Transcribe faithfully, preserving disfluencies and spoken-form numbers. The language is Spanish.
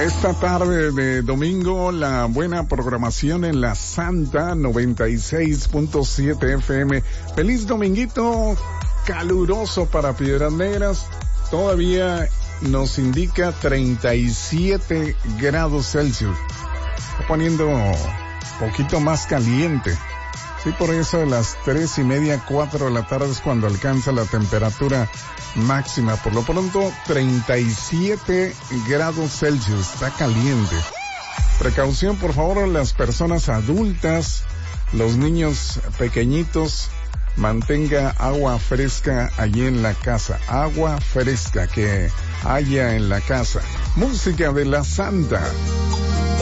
Esta tarde de domingo, la buena programación en la Santa noventa y seis punto siete F M. Feliz dominguito caluroso para Piedras Negras. Todavía nos indica treinta y siete grados Celsius. Está poniendo un poquito más caliente. Sí, por eso de las tres y media, cuatro de la tarde es cuando alcanza la temperatura máxima. Por lo pronto, treinta y siete grados Celsius. Está caliente. Precaución, por favor, las personas adultas, los niños pequeñitos. Mantenga agua fresca allí en la casa. Agua fresca que haya en la casa. Música de la Santa.